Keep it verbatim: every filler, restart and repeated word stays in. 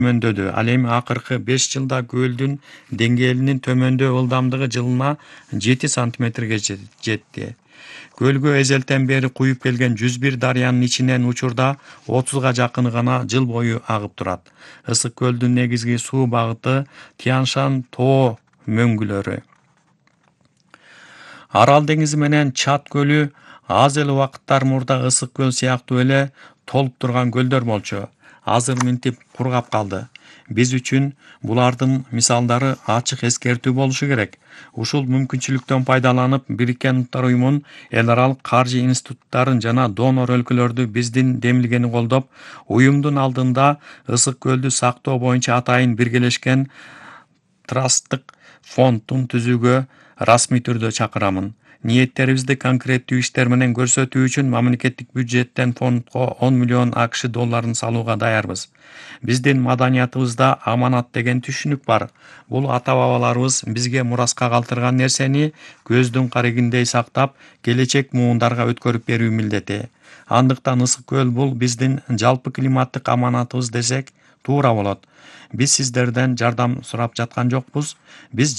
төмөндөдү. Ал эми акыркы беш жылда көлдүн деңгээлинин төмөндөй ылдамдыгы жылына жети сантиметрге жетти. Көлгө эзелтен бери куюп келген жүз бир дарыянын ичинен учурда отузга жакыны гана жыл бою агып турат. Ысык көлдүн негизги суу багыты Тянь-Шань тоо мөңгүлөрү. Арал деңизи менен Чад көлү аз эле убакыттар мурда Ысык көл сыяктуу эле толуп турган көлдөр болчу. Азыр минтип кургап калды. Биз үчүн булардын мисалдары ачык эскертүү болушу керек. Ушул мүмкүнчүлүктөн пайдаланып, Бириккен Улуттар Уюмунун эл аралык каржы институттарын жана донор өлкөлөрдү биздин демилгени колдоп, уюмдун алдында Ысык көлдү сактоо боюнча атайын биргелешкен трасттык фондун түзүүгө расмий түрдө чакырамын. Ниеттерибизди конкреттүү иштер менен көрсөтүү үчүн мамлекеттик бюджеттен фондго он миллион АКШ долларын салууга даярбыз. Биздин маданиятыбызда аманат деген түшүнүк бар. Бул ата-бабаларыбыз бизге мураска калтырган нерсени көздүн карегиндей сактап, келечек муундарга өткөрүп берүү милдети. Андыктан Ысык көл бул биздин жалпы климаттык аманатыбыз десек туура болот. Биз сиздерден жардам сурап жаткан жокпуз. Биз